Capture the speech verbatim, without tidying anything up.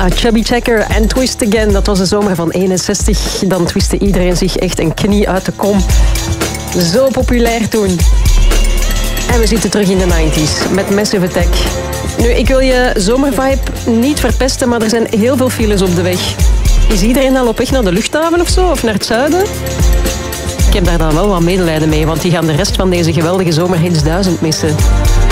Chubby Checker en Twist Again. Dat was de zomer van eenenzestig. Dan twistte iedereen zich echt een knie uit de kom. Zo populair toen. En we zitten terug in de negentig met Massive Attack. Nu, ik wil je zomervibe niet verpesten, maar er zijn heel veel files op de weg. Is iedereen al op weg naar de luchthaven of zo? Of naar het zuiden? Ik heb daar dan wel wat medelijden mee, want die gaan de rest van deze geweldige zomerhits duizend missen.